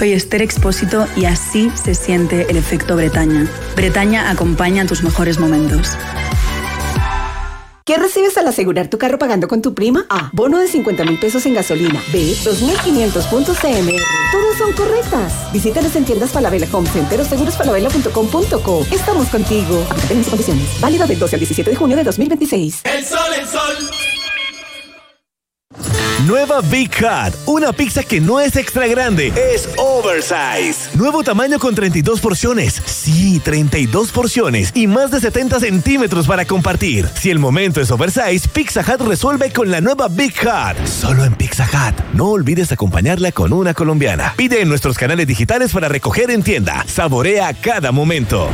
Soy Esther Expósito y así se siente el efecto Bretaña. Bretaña acompaña tus mejores momentos. ¿Qué recibes al asegurar tu carro pagando con tu prima? A. Bono de 50,000 pesos en gasolina. B. 2,500 puntos CMR. Todas son correctas. Visítanos en tiendas Falabella Home Center o segurosfalabella.com.co. Estamos contigo. Aplica términos y condiciones. Válido del 12 al 17 de junio de 2026. El sol, el sol. Nueva Big Hut, una pizza que no es extra grande, es oversize. Nuevo tamaño con 32 porciones. Sí, 32 porciones y más de 70 centímetros para compartir. Si el momento es oversize, Pizza Hut resuelve con la nueva Big Hut. Solo en Pizza Hut. No olvides acompañarla con una colombiana. Pide en nuestros canales digitales para recoger en tienda. Saborea cada momento.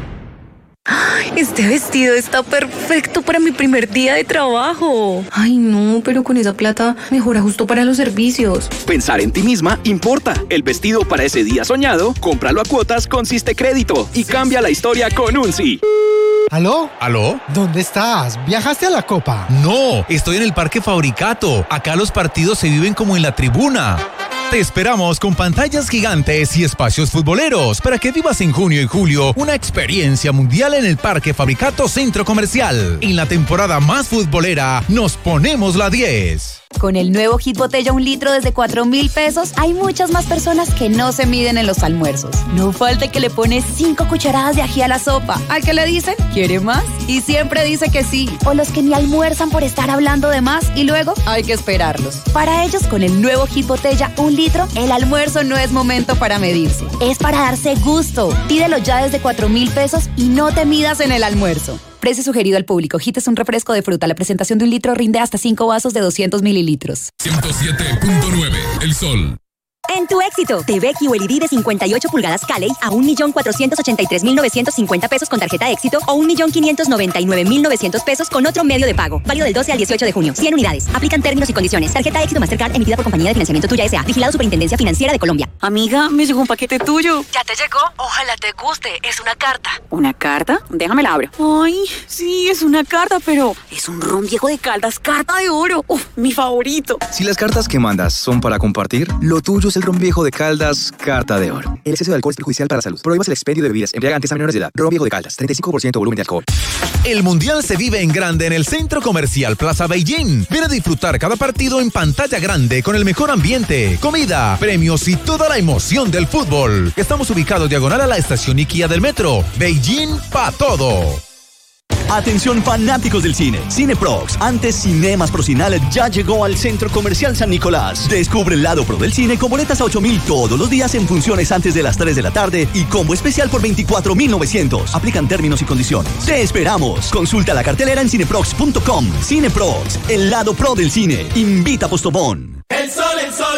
Este vestido está perfecto para mi primer día de trabajo. Ay, no, pero con esa plata mejora justo para los servicios. Pensar en ti misma importa. El vestido para ese día soñado, cómpralo a cuotas con Siste Crédito y cambia la historia con un sí. ¿Aló? ¿Aló? ¿Dónde estás? ¿Viajaste a la Copa? No, estoy en el Parque Fabricato. Acá los partidos se viven como en la tribuna. Te esperamos con pantallas gigantes y espacios futboleros para que vivas en junio y julio una experiencia mundial en el Parque Fabricato Centro Comercial. En la temporada más futbolera, nos ponemos la 10. Con el nuevo Hit Botella 1 litro desde 4,000 pesos, hay muchas más personas que no se miden en los almuerzos. No falta que le pone 5 cucharadas de ají a la sopa. ¿Al que le dicen? ¿Quiere más? Y siempre dice que sí. O los que ni almuerzan por estar hablando de más y luego hay que esperarlos. Para ellos, con el nuevo Hit Botella 1 litro, el almuerzo no es momento para medirse. Es para darse gusto. Pídelo ya desde 4,000 pesos y no te midas en el almuerzo. Precio sugerido al público. Hit es un refresco de fruta. La presentación de 1 litro rinde hasta 5 vasos de 200 mililitros. 107.9, El Sol. En tu éxito, TV QLED de 58 pulgadas Caley a 1,483,950 pesos con tarjeta éxito o 1,599,900 pesos con otro medio de pago. Válido del 12 al 18 de junio. 100 unidades. Aplican términos y condiciones. Tarjeta éxito Mastercard emitida por Compañía de Financiamiento Tuya S.A. Vigilado Superintendencia Financiera de Colombia. Amiga, me llegó un paquete tuyo. ¿Ya te llegó? Ojalá te guste. Es una carta. ¿Una carta? Déjame la abro. Ay, sí, es una carta, pero es un ron viejo de Caldas, carta de oro. Uf, mi favorito. Si las cartas que mandas son para compartir, lo tuyo es el ron viejo de Caldas, carta de oro. El exceso de alcohol es perjudicial para la salud. Prohíbas el expendio de bebidas embriagantes a menores de edad. Ron viejo de Caldas, 35% volumen de alcohol. El Mundial se vive en grande en el Centro Comercial Plaza Beijing. Ven a disfrutar cada partido en pantalla grande con el mejor ambiente, comida, premios y toda la emoción del fútbol. Estamos ubicados diagonal a la estación Ikea del metro. Beijing pa' todo. Atención fanáticos del cine. Cineprox, antes Cinemas Procinal, ya llegó al Centro Comercial San Nicolás. Descubre el lado pro del cine con boletas a 8,000 todos los días en funciones antes de las 3 de la tarde y combo especial por 24,900. Aplican términos y condiciones. ¡Te esperamos! Consulta la cartelera en cineprox.com. Cineprox, el lado pro del cine. Invita a Postobón. El sol, el sol.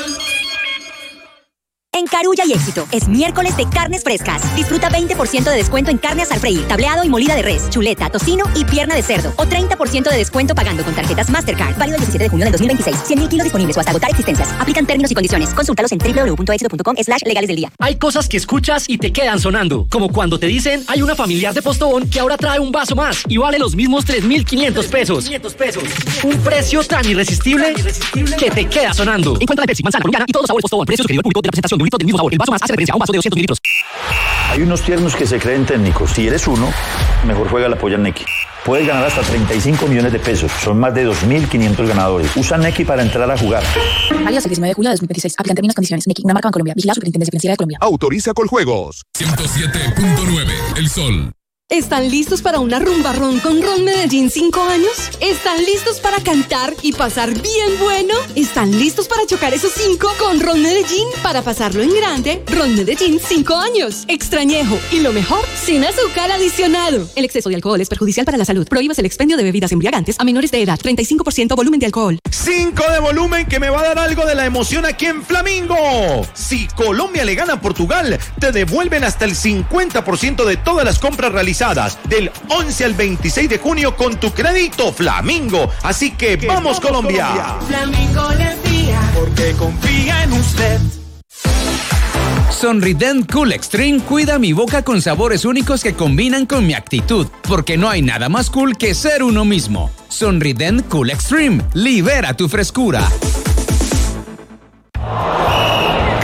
En Carulla y Éxito, es miércoles de carnes frescas. Disfruta 20% de descuento en carne al freír, tableado y molida de res, chuleta, tocino y pierna de cerdo. O 30% de descuento pagando con tarjetas Mastercard. Válido el 17 de junio del 2026. 100,000 kilos disponibles o hasta agotar existencias. Aplican términos y condiciones. Consúltalos en www.éxito.com/legales del día. Hay cosas que escuchas y te quedan sonando. Como cuando te dicen, hay una familiar de Postobón que ahora trae un vaso más y vale los mismos 3,500 pesos. Un precio tan irresistible que te queda sonando. Encuentra de Pepsi, manzana, colombiana y todos los sabores Postobón. Precio sugerido al público de la presentación de un litro del mismo sabor. El vaso más hace referencia a un vaso de 200 mililitros. Hay unos tiernos que se creen técnicos. Si eres uno, mejor juega la polla Neki. Puedes ganar hasta 35 millones de pesos. Son más de 2,500 ganadores. Usa Neki para entrar a jugar. Válido hasta el 19 de julio de 2026. Aplican términos y condiciones. Neki, una marca en Colombia. Vigilado Superintendencia Financiera de Colombia. Autoriza Coljuegos. 107.9, El Sol. ¿Están listos para una rumbarrón con Ron Medellín 5 años? ¿Están listos para cantar y pasar bien bueno? ¿Están listos para chocar esos 5 con Ron Medellín para pasarlo en grande? Ron Medellín 5 años. Extrañejo. Y lo mejor, sin azúcar adicionado. El exceso de alcohol es perjudicial para la salud. Prohíbas el expendio de bebidas embriagantes a menores de edad. 35% volumen de alcohol. 5 de volumen que me va a dar algo de la emoción aquí en Flamingo. Si Colombia le gana a Portugal, te devuelven hasta el 50% de todas las compras realizadas del 11 al 26 de junio con tu crédito Flamingo. Así que vamos Colombia. Flamingo le envía porque confía en usted. Sonrident Cool Extreme cuida mi boca con sabores únicos que combinan con mi actitud, porque no hay nada más cool que ser uno mismo. Sonrident Cool Extreme, libera tu frescura.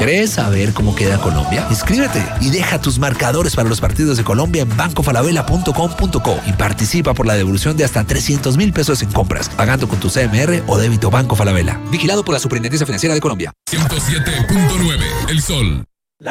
¿Crees saber cómo queda Colombia? Inscríbete y deja tus marcadores para los partidos de Colombia en bancofalabella.com.co y participa por la devolución de hasta 300.000 pesos en compras, pagando con tu CMR o débito Banco Falabella. Vigilado por la Superintendencia Financiera de Colombia. 107.9 El Sol.